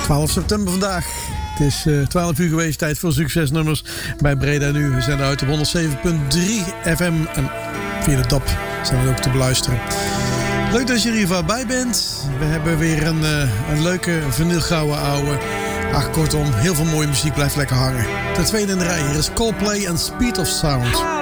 12 september vandaag. Het is 12 uur geweest, tijd voor succesnummers bij Breda Nu. We zijn uit op 107.3 FM en via de DAB zijn we ook te beluisteren. Leuk dat je er hiervan bij bent. We hebben weer een leuke vinylgouden ouwe. Ach, kortom, heel veel mooie muziek blijft lekker hangen. De tweede in de rij, hier is Coldplay en Speed of Sound.